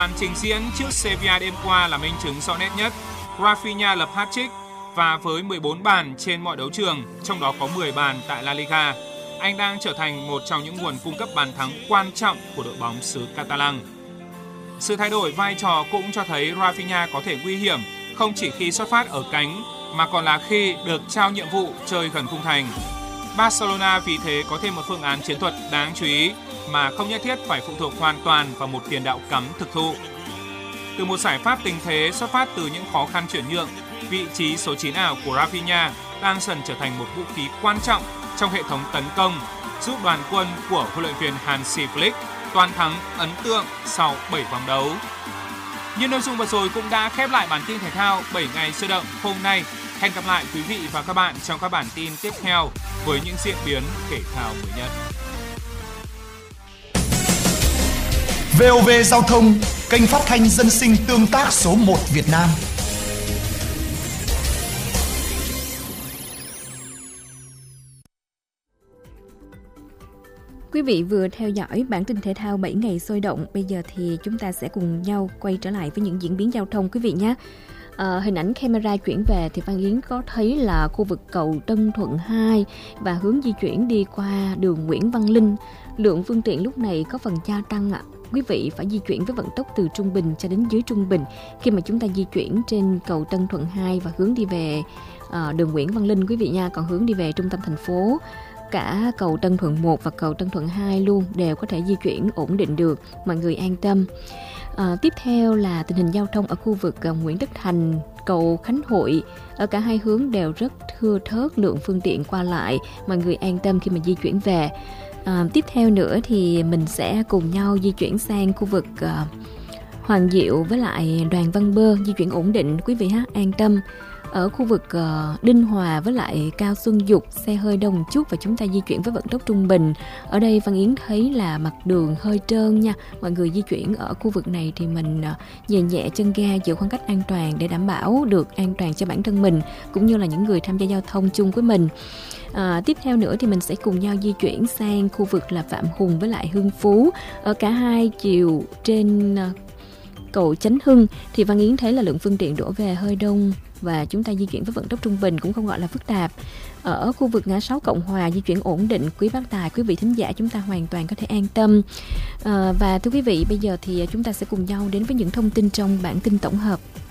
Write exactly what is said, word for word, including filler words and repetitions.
Màn trình diễn trước Sevilla đêm qua là minh chứng rõ nét nhất. Rafinha lập hat-trick và với mười bốn bàn trên mọi đấu trường, trong đó có mười bàn tại La Liga, anh đang trở thành một trong những nguồn cung cấp bàn thắng quan trọng của đội bóng xứ Catalan. Sự thay đổi vai trò cũng cho thấy Rafinha có thể nguy hiểm không chỉ khi xuất phát ở cánh mà còn là khi được trao nhiệm vụ chơi gần khung thành. Barcelona vì thế có thêm một phương án chiến thuật đáng chú ý mà không nhất thiết phải phụ thuộc hoàn toàn vào một tiền đạo cắm thực thụ. Từ một giải pháp tình thế xuất phát từ những khó khăn chuyển nhượng, vị trí số chín ảo của Rafinha đang dần trở thành một vũ khí quan trọng trong hệ thống tấn công, giúp đoàn quân của huấn luyện viên Hansi Flick toàn thắng ấn tượng sau bảy vòng đấu. Những nội dung vừa rồi cũng đã khép lại bản tin thể thao bảy ngày sôi động hôm nay. Hẹn gặp lại quý vị và các bạn trong các bản tin tiếp theo với những diễn biến thể thao mới nhất. vê o vê Giao thông, kênh phát thanh dân sinh tương tác số một Việt Nam. Quý vị vừa theo dõi bản tin thể thao bảy ngày sôi động. Bây giờ thì chúng ta sẽ cùng nhau quay trở lại với những diễn biến giao thông quý vị nhé. À, hình ảnh camera chuyển về thì Phan Yến có thấy là khu vực cầu Tân Thuận hai và hướng di chuyển đi qua đường Nguyễn Văn Linh. Lượng phương tiện lúc này có phần gia tăng ạ. Quý vị phải di chuyển với vận tốc từ trung bình cho đến dưới trung bình khi mà chúng ta di chuyển trên cầu Tân Thuận hai và hướng đi về à, đường Nguyễn Văn Linh quý vị nha. Còn hướng đi về trung tâm thành phố, cả cầu Tân Thuận một và cầu Tân Thuận hai luôn đều có thể di chuyển ổn định được, mọi người an tâm. À, tiếp theo là tình hình giao thông ở khu vực uh, Nguyễn Tất Thành, cầu Khánh Hội, ở cả hai hướng đều rất thưa thớt lượng phương tiện qua lại, mọi người an tâm khi mà di chuyển về. À, tiếp theo nữa thì mình sẽ cùng nhau di chuyển sang khu vực uh, Hoàng Diệu với lại Đoàn Văn Bơ, di chuyển ổn định quý vị ha, an tâm. Ở khu vực uh, Đinh Hòa với lại Cao Xuân Dục xe hơi đông chút và chúng ta di chuyển với vận tốc trung bình. Ở đây Văn Yến thấy là mặt đường hơi trơn nha. Mọi người di chuyển ở khu vực này thì mình uh, nhẹ nhẹ chân ga, giữ khoảng cách an toàn để đảm bảo được an toàn cho bản thân mình cũng như là những người tham gia giao thông chung với mình. À, tiếp theo nữa thì mình sẽ cùng nhau di chuyển sang khu vực là Phạm Hùng với lại Hưng Phú. Ở cả hai chiều trên uh, cầu Chánh Hưng thì Văn Yến thấy là lượng phương tiện đổ về hơi đông và chúng ta di chuyển với vận tốc trung bình cũng không gọi là phức tạp. Ở khu vực ngã sáu Cộng Hòa di chuyển ổn định, quý bác tài, quý vị thính giả chúng ta hoàn toàn có thể an tâm. À, và thưa quý vị, bây giờ thì chúng ta sẽ cùng nhau đến với những thông tin trong bản tin tổng hợp.